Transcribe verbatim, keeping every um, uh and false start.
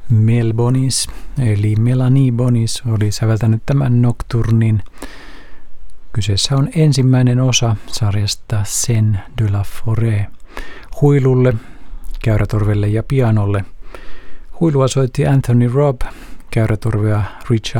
Mel Bonis, eli Melanie Bonis, oli säveltänyt tämän Nocturnin. Kyseessä on ensimmäinen osa sarjasta Scènes de la Forêt. Huilulle, käyrätorvelle ja pianolle. Huilua soitti Anthony Robb, käyrätorvea Richard